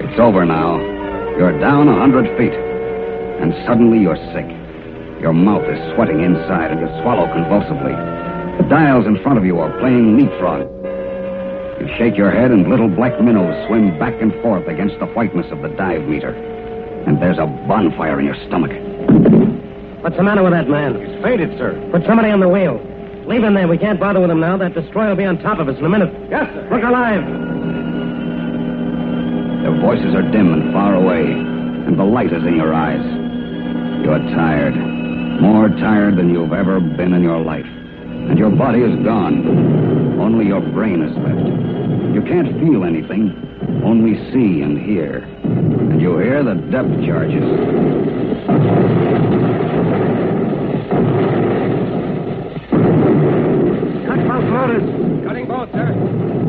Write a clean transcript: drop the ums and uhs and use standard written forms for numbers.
It's over now. You're down 100 feet. And suddenly you're sick. Your mouth is sweating inside and you swallow convulsively. The dials in front of you are playing leapfrog. You shake your head and little black minnows swim back and forth against the whiteness of the dive meter. And there's a bonfire in your stomach. What's the matter with that man? He's fainted, sir. Put somebody on the wheel. Leave him there. We can't bother with him now. That destroyer will be on top of us in a minute. Yes, sir. Look alive. Their voices are dim and far away, and the light is in your eyes. You're tired. More tired than you've ever been in your life. And your body is gone. Only your brain is left. You can't feel anything, only see and hear. And you hear the depth charges. Cut both motors. Cutting both, sir.